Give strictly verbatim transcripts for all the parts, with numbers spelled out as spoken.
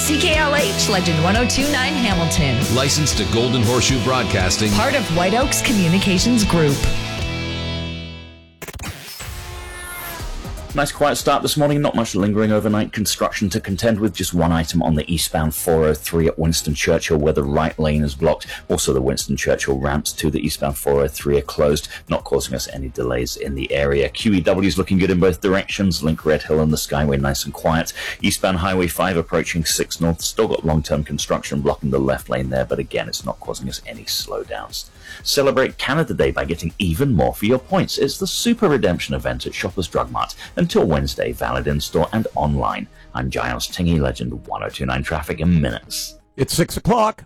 C K L H, Legend one oh two point nine Hamilton. Licensed to Golden Horseshoe Broadcasting. Part of White Oaks Communications Group. Nice quiet start this morning, not much lingering overnight construction to contend with, just one item on the eastbound four oh three at Winston Churchill where the right lane is blocked. Also the Winston Churchill ramps to the eastbound four oh three are closed, not causing us any delays in the area. Q E W is looking good in both directions, Link Red Hill and the Skyway nice and quiet. Eastbound Highway five approaching six North, still got long-term construction blocking the left lane there, but again it's not causing us any slowdowns. Celebrate Canada Day by getting even more for your points. It's the Super Redemption event at Shoppers Drug Mart until Wednesday, valid in-store and online. I'm Giles Tingy, Legend one oh two point nine traffic in minutes. It's six o'clock.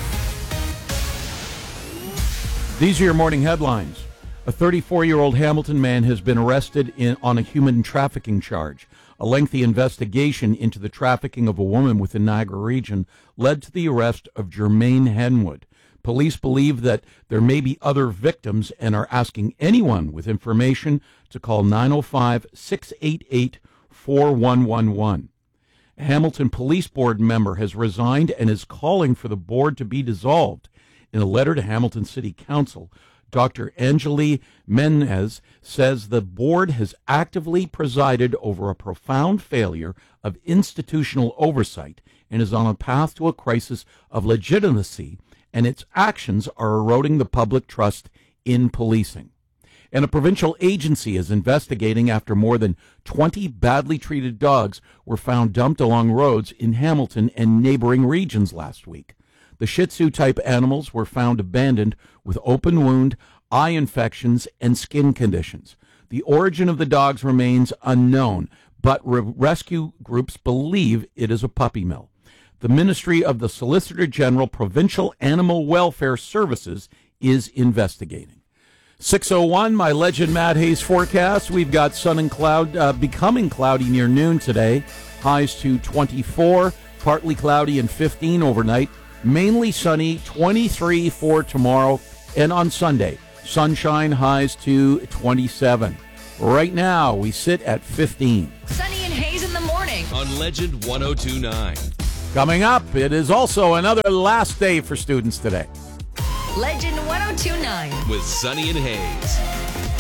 These are your morning headlines. A thirty-four-year-old Hamilton man has been arrested in, on a human trafficking charge. A lengthy investigation into the trafficking of a woman within Niagara region led to the arrest of Jermaine Henwood. Police believe that there may be other victims and are asking anyone with information to call nine oh five, six eight eight, four one one one. A Hamilton Police Board member has resigned and is calling for the board to be dissolved. In a letter to Hamilton City Council, Doctor Angeli Menez says the board has actively presided over a profound failure of institutional oversight and is on a path to a crisis of legitimacy, and its actions are eroding the public trust in policing. And a provincial agency is investigating after more than twenty badly treated dogs were found dumped along roads in Hamilton and neighboring regions last week. The Shih Tzu-type animals were found abandoned with open wound, eye infections, and skin conditions. The origin of the dogs remains unknown, but re- rescue groups believe it is a puppy mill. The Ministry of the Solicitor General Provincial Animal Welfare Services is investigating. six oh one, my Legend Matt Hayes forecast. We've got sun and cloud, uh, becoming cloudy near noon today. Highs to twenty-four, partly cloudy and fifteen overnight. Mainly sunny, twenty-three for tomorrow. And on Sunday, sunshine, highs to twenty-seven. Right now, we sit at fifteen. Sunny and Hayes in the morning. On Legend one oh two point nine. Coming up, it is also another last day for students today. Legend one oh two point nine. With Sunny and Hayes.